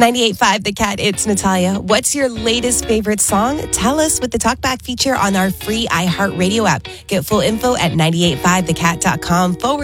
98.5 The Cat, it's Natalia. What's your latest favorite song? Tell us with the Talkback feature on our free iHeartRadio app. Get full info at 985thecat.com/